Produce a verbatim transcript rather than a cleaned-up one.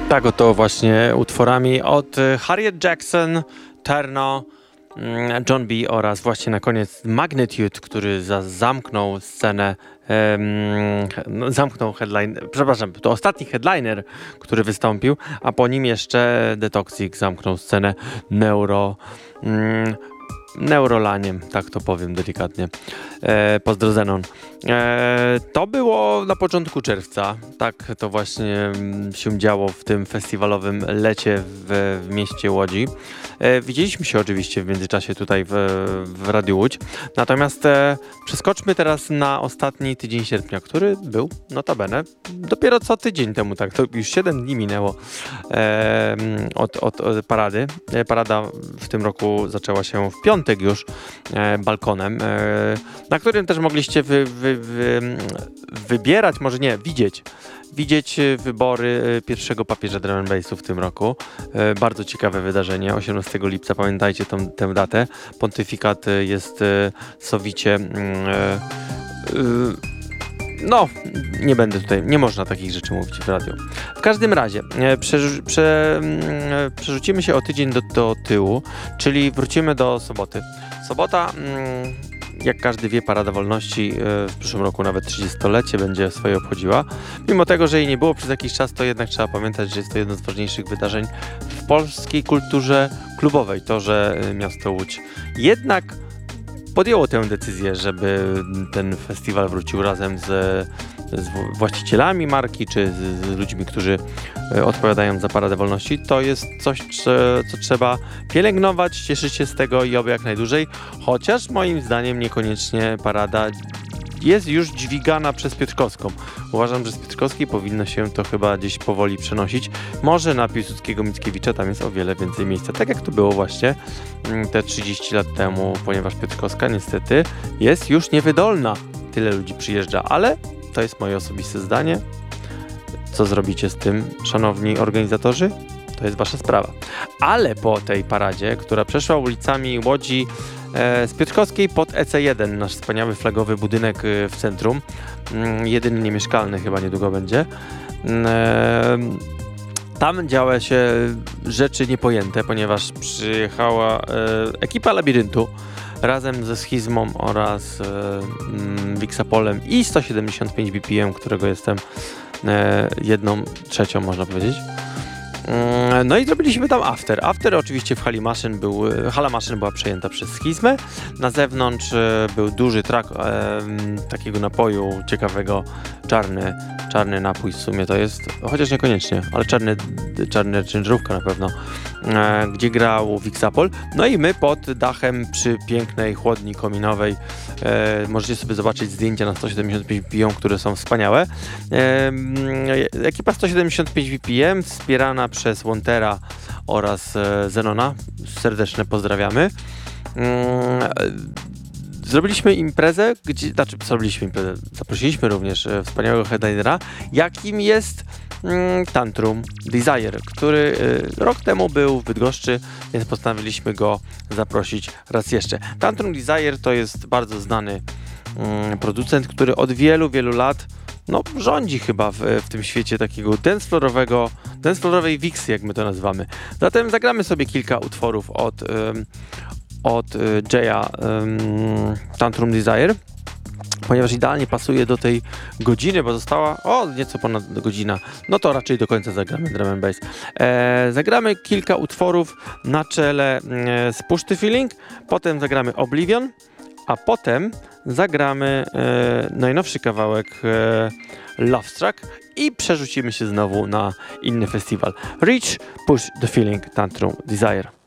Tak oto właśnie utworami od Harriet Jackson, Terno, John B. oraz właśnie na koniec Magnitude, który za zamknął scenę, um, zamknął headline, przepraszam, to ostatni headliner, który wystąpił, a po nim jeszcze The Toxic zamknął scenę Neuro, um, Neurolaniem, tak to powiem delikatnie. E, pozdro Zenon. E, to było na początku czerwca. Tak to właśnie się działo w tym festiwalowym lecie w, w mieście Łodzi. E, widzieliśmy się oczywiście w międzyczasie tutaj w, w Radiu Łódź. Natomiast e, przeskoczmy teraz na ostatni tydzień sierpnia, który był notabene dopiero co tydzień temu, tak, to już siedem dni minęło e, od, od, od parady. E, parada w tym roku zaczęła się w piątek już e, balkonem, e, na którym też mogliście wy, wy, wy, wybierać, może nie, widzieć, widzieć wybory pierwszego papieża drum and bassu w tym roku. E, bardzo ciekawe wydarzenie, osiemnastego lipca, pamiętajcie tą, tę datę. Pontyfikat jest e, sowicie e, e, no, nie będę tutaj, nie można takich rzeczy mówić w radiu. W każdym razie, e, prze, prze, e, przerzucimy się o tydzień do, do tyłu, czyli wrócimy do soboty. Sobota, mm, jak każdy wie, Parada Wolności e, w przyszłym roku nawet trzydziestolecie będzie swoje obchodziła. Mimo tego, że jej nie było przez jakiś czas, to jednak trzeba pamiętać, że jest to jedno z ważniejszych wydarzeń w polskiej kulturze klubowej. To, że miasto Łódź jednak podjęło tę decyzję, żeby ten festiwal wrócił razem z, z właścicielami marki, czy z, z ludźmi, którzy odpowiadają za Paradę Wolności, to jest coś, co trzeba pielęgnować, cieszyć się z tego i oby jak najdłużej, chociaż moim zdaniem niekoniecznie parada jest już dźwigana przez Piotrkowską. Uważam, że z Piotrkowskiej powinno się to chyba gdzieś powoli przenosić. Może na Piłsudskiego Mickiewicza tam jest o wiele więcej miejsca. Tak jak to było właśnie te trzydzieści lat temu, ponieważ Piotrkowska niestety jest już niewydolna. Tyle ludzi przyjeżdża, ale to jest moje osobiste zdanie. Co zrobicie z tym, szanowni organizatorzy? To jest wasza sprawa. Ale po tej paradzie, która przeszła ulicami Łodzi e, z Piotrkowskiej pod E C jeden, nasz wspaniały flagowy budynek e, w centrum, mm, jedyny niemieszkalny chyba niedługo będzie, e, tam działy się rzeczy niepojęte, ponieważ przyjechała e, ekipa Labiryntu razem ze Schizmą oraz e, mm, Wixapolem i sto siedemdziesiąt pięć B P M, którego jestem e, jedną trzecią, można powiedzieć. No i zrobiliśmy tam after. After oczywiście w hali maszyn był, hala maszyn była przejęta przez Schizmę. Na zewnątrz był duży track e, takiego napoju ciekawego, czarny, czarny napój w sumie to jest, chociaż niekoniecznie, ale czarny, czarny ciężarówka na pewno, e, gdzie grał Wixapol. No i my pod dachem przy pięknej chłodni kominowej, e, możecie sobie zobaczyć zdjęcia na sto siedemdziesiąt pięć B P M, które są wspaniałe. E, ekipa sto siedemdziesiąt pięć B P M wspierana przez Wontera oraz e, Zenona. Serdeczne pozdrawiamy. Mm, Zrobiliśmy imprezę, gdzie, znaczy zrobiliśmy imprezę, zaprosiliśmy również e, wspaniałego headlinera, jakim jest mm, Tantrum Desire, który e, rok temu był w Bydgoszczy, więc postanowiliśmy go zaprosić raz jeszcze. Tantrum Desire to jest bardzo znany mm, producent, który od wielu, wielu lat no, rządzi chyba w, w tym świecie takiego dancefloorowego, dancefloorowej Wixy, jak my to nazywamy. Zatem zagramy sobie kilka utworów od um, od y, Jaya um, Tantrum Desire, ponieważ idealnie pasuje do tej godziny, bo została o nieco ponad godzina, no to raczej do końca zagramy drum and bass. E, zagramy kilka utworów na czele e, z Push the Feeling, potem zagramy Oblivion, a potem zagramy e, najnowszy kawałek e, Love Struck i przerzucimy się znowu na inny festiwal. Reach, Push the Feeling, Tantrum Desire.